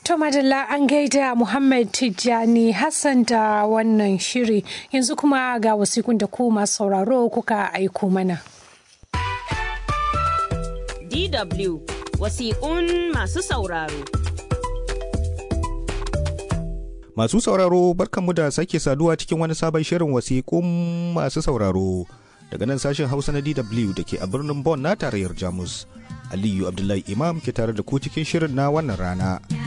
To madalla an gaida Muhammad Tijjani Hassan da wannan shiri, yanzu kuma ga wasikun da ku masu sauraro kuka aiko mana. DW wasiƙun masu sauraro. Masu sauraro barkanmu da sake saduwa cikin wani sabon shirin wasiƙun masu sauraro daga nan sashen Hausa na DW da ke a birnin Bonn na tarayyar Jamus. Aliyu Abdullahi Imam ke tare da ku cikin shirin na wannan rana.